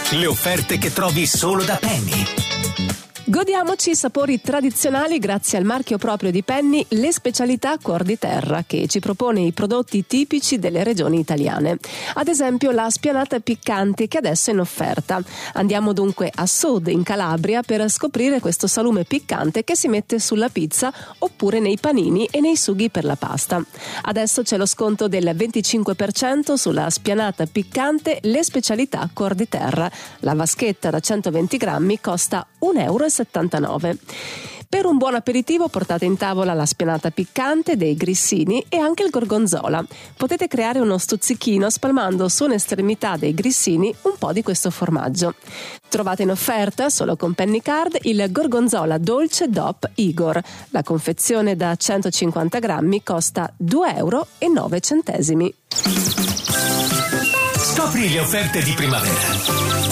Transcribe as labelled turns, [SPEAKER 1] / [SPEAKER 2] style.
[SPEAKER 1] Le offerte che trovi solo da Penny.
[SPEAKER 2] Godiamoci i sapori tradizionali grazie al marchio proprio di Penny, le specialità Cuor di Terra, che ci propone i prodotti tipici delle regioni italiane. Ad esempio la spianata piccante, che adesso è in offerta. Andiamo dunque a Sud, in Calabria, per scoprire questo salume piccante che si mette sulla pizza oppure nei panini e nei sughi per la pasta. Adesso c'è lo sconto del 25% sulla spianata piccante, le specialità Cuor di Terra. La vaschetta da 120 grammi costa €1,79. Per un buon aperitivo portate in tavola la spianata piccante, dei grissini e anche il gorgonzola. Potete creare uno stuzzichino spalmando su un'estremità dei grissini un po' di questo formaggio. Trovate in offerta, solo con Penny Card, il gorgonzola dolce DOP Igor. La confezione da 150 grammi costa €2,09.
[SPEAKER 1] Scopri le offerte di primavera.